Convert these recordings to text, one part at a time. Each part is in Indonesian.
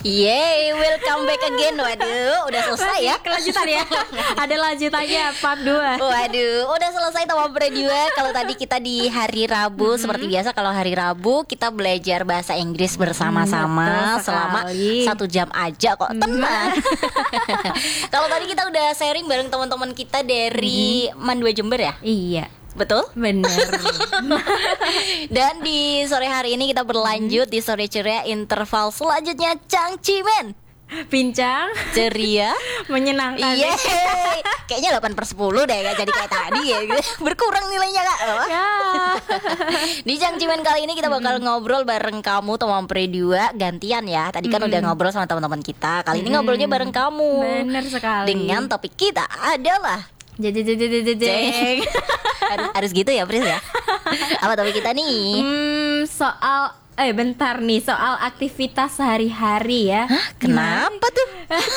Yeay, welcome back again. Waduh, udah selesai ya. Kelanjutan ya. Ada lanjutannya part 2. Waduh, udah selesai Teman Pro 2. Kalau tadi kita di hari Rabu, seperti biasa kalau hari Rabu kita belajar bahasa Inggris bersama-sama selama 1 jam aja kok, tenang. Kalau tadi kita udah sharing bareng teman-teman kita dari Mandua Jember ya? Iya. Betul? Bener. Dan di sore hari ini kita berlanjut di sore ceria interval selanjutnya Cangcimen. Pincang, ceria, menyenangkan. Iya, kayaknya 8/10 deh, gak jadi kayak tadi ya. Berkurang nilainya kak. Ya. Di Cangcimen kali ini kita bakal ngobrol bareng kamu teman Pre 2 gantian ya. Tadi kan udah ngobrol sama teman-teman kita. Kali ini ngobrolnya bareng kamu. Bener sekali. Dengan topik kita adalah jeng. harus gitu ya Pris ya. Apa topik kita nih? Soal bentar nih, soal aktivitas sehari-hari ya. Hah, kenapa tuh?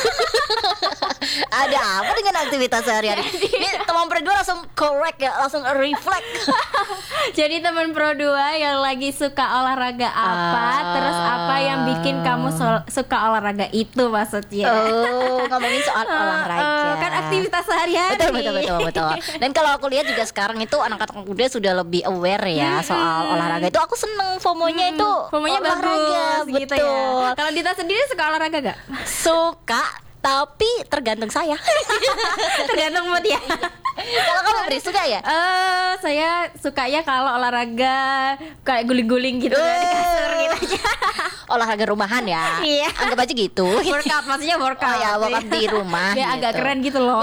Ada apa dengan aktivitas sehari-hari? Ini teman Pro 2 langsung correct ya, langsung reflect. Jadi teman Pro 2 yang lagi suka olahraga apa, terus apa yang bikin kamu suka olahraga itu maksudnya. Oh, ngomongin soal olahraga. Kan aktivitas sehari-hari. Betul. Dan kalau aku lihat juga sekarang itu anak-anak muda sudah lebih aware ya soal olahraga. Itu aku seneng FOMO-nya itu. FOMO-nya bagus gitu ya. Kalau Dita sendiri suka olahraga gak? Suka, tapi tergantung saya. Tergantung mood ya. Kalau kamu Bri, suka ya? Saya sukanya kalau olahraga kayak guling-guling gitu di kasur gitu aja. Olahraga rumahan ya. Iya. Anggap aja gitu. Workout, maksudnya workout. Oh ya, workout di rumah. Biar gitu. agak keren gitu loh.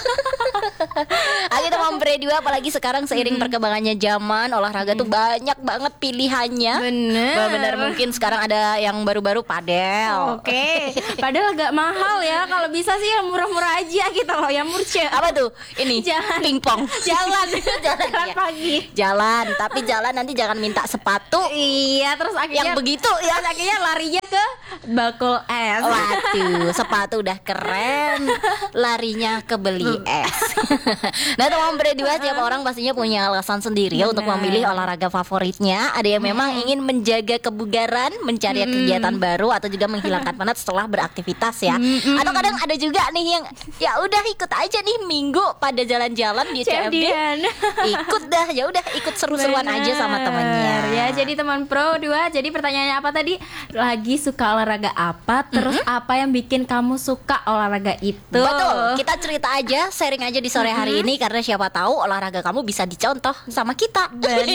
Ayo teman Pre 2, apalagi sekarang seiring perkembangannya zaman, olahraga tuh banyak banget pilihannya. Bener mungkin sekarang ada yang baru-baru padel. Oke. Padahal agak mahal ya. Kalau bisa sih yang murah-murah aja gitu loh, yang murce. Apa tuh? Ini pingpong. Jalan Jalan pagi. Jalan, tapi jalan nanti jangan minta sepatu. Iya, terus akhirnya yang begitu ya. Akhirnya larinya ke bakul es. Waduh, sepatu udah keren, larinya ke beli es. Nah teman Pre 2, setiap orang pastinya punya alasan sendiri ya untuk memilih olahraga favoritnya. Ada yang memang ingin menjaga kebugaran, mencari kegiatan baru, atau juga menghilangkan penat setelah beraktivitas ya. Atau kadang ada juga nih yang ya udah ikut aja nih minggu pada jalan-jalan di CFD. Ikut dah, ya udah ikut seru-seruan aja sama temennya. Ya, jadi teman Pro 2, jadi pertanyaannya apa tadi? Lagi suka olahraga apa? Terus apa yang bikin kamu suka olahraga itu? Betul, kita cerita aja, sharing aja di sore hari ini, karena siapa tahu olahraga kamu bisa dicontoh sama kita.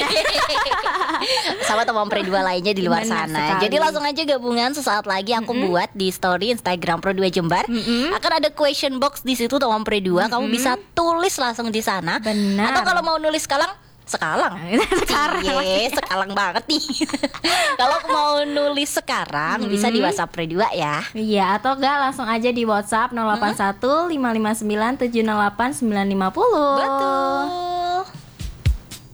Sama teman Pre 2 lainnya di luar sana. Jadi langsung aja gabungan, sesaat lagi aku buat di story Instagram Pro 2 Jember. Akan ada question box di situ teman Pre 2, kamu bisa tulis langsung di sana. Benar. Atau kalau mau nulis sekalang sekarang sekalang banget nih. Kalau mau nulis sekarang bisa di WhatsApp Pre 2 ya. Iya, atau enggak langsung aja di WhatsApp 081 559 708 950. Betul.